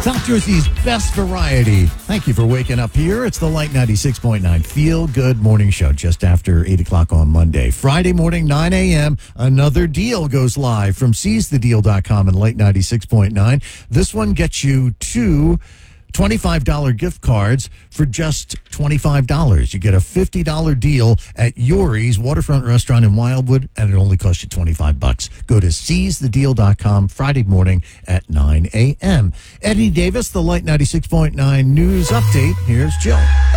South Jersey's best variety. Thank you for waking up here. It's the Light 96.9 Feel Good Morning Show just after 8 o'clock on Monday. Friday morning, 9 a.m., another deal goes live from seizethedeal.com and Light 96.9. This one gets you two $25 gift cards for just $25. You get a $50 deal at Yori's Waterfront Restaurant in Wildwood, and it only costs you $25. Go to seizethedeal.com Friday morning at 9 a.m. Eddie Davis, the Light 96.9 News Update. Here's Jill.